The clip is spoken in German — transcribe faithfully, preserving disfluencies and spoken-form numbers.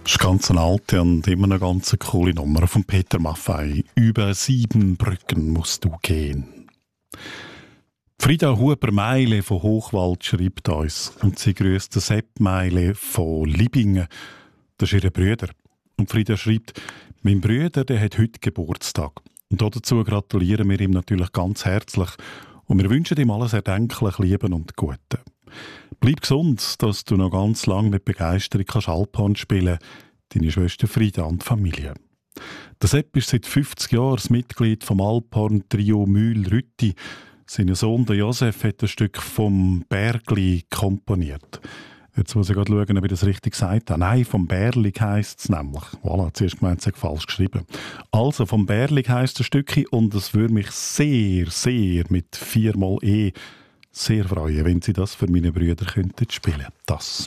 Das ist ganz eine alte und immer eine ganz coole Nummer von Peter Maffay. Über sieben Brücken musst du gehen. Frieda Huber-Meile von Hochwald schreibt uns und sie grüßt den Sepp Meile von Libingen. Das ist ihr Bruder. Und Frieda schreibt, mein Bruder, der hat heute Geburtstag. Und dazu gratulieren wir ihm natürlich ganz herzlich und wir wünschen ihm alles erdenklich Liebe und Gute. Bleib gesund, dass du noch ganz lange mit Begeisterung kannst Alphorn spielen kannst. Deine Schwester Frieda und die Familie. Der Sepp ist seit fünfzig Jahren Mitglied vom Alphorn-Trio Mühl-Rütti. Sein Sohn, der Josef, hat ein Stück vom Bergli komponiert. Jetzt muss ich gerade schauen, ob ich das richtig gesagt habe. Nein, vom Berlig heisst es nämlich. Voilà, zuerst gemeint, es ist falsch geschrieben. Also, vom Berlig heisst das Stückchen und es würde mich sehr, sehr mit viermal E sehr freuen, wenn Sie das für meine Brüder könnten spielen. Das